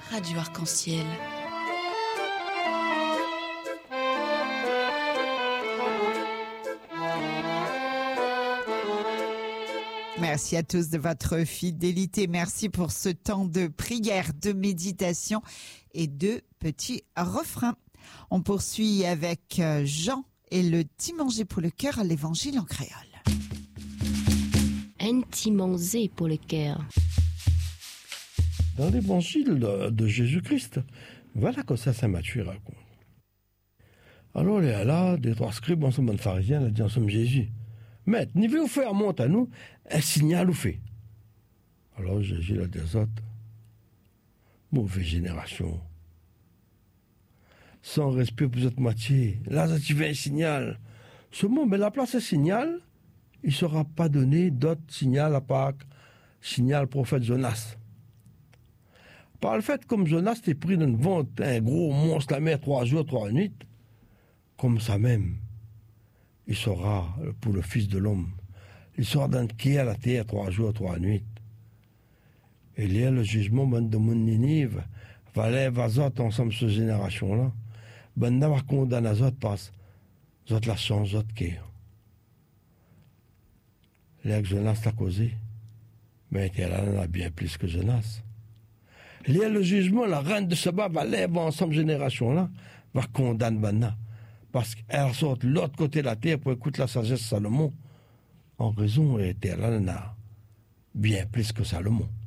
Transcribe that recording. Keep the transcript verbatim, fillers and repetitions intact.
Radio Arc-en-Ciel. Merci à tous de votre fidélité. Merci pour ce temps de prière, de méditation et de petits refrains. On poursuit avec Jean et le petit manger pour le cœur à l'évangile en créole. Un petit manger pour le cœur. Dans l'évangile de, de Jésus-Christ, voilà que ça Saint Matthieu raconte. Alors, il y a là, des trois scribes, ensemble de pharisiens, là, dit ensemble Jésus. Maître, n'y veut faire monte à nous un signal ou fait. Alors Jésus l'a dit aux autres, mauvaise génération. Sans respect pour cette moitié, là, ça tu veux un signal. Ce mot, mais la place à signal, il ne sera pas donné d'autre signal à part signal prophète Jonas. Par le fait, comme Jonas t'est pris d'une vente, un gros monstre la mer trois jours, trois nuits, comme ça même, il sera pour le Fils de l'homme. Il sera dans le quai à la terre trois jours, trois nuits. Et il y a le jugement de mon Ninive, valait vazot ensemble cette génération-là. Ben d'avoir condamné les autres parce que la chance, les autres quai. Là que Jonas t'a causé, mais elle en a bien plus que Jonas. Il y a le jugement, la reine de Saba va lève ensemble génération-là, va condamner Banna. Parce qu'elle sort de l'autre côté de la terre pour écouter la sagesse de Salomon. En raison, elle était là, bien plus que Salomon.